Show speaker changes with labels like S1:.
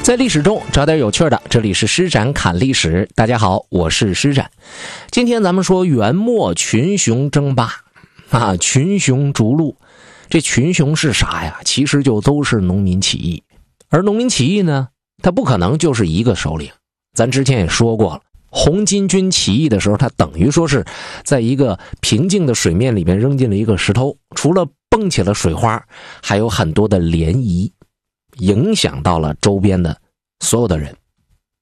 S1: 在历史中找点有趣的，这里是施展侃历史。大家好，我是施展。今天咱们说元末群雄争霸群雄逐鹿。这群雄是啥呀？其实就都是农民起义。而农民起义呢，它不可能就是一个首领。咱之前也说过了，红巾军起义的时候，它等于说是在一个平静的水面里面扔进了一个石头，除了蹦起了水花，还有很多的涟漪，影响到了周边的所有的人。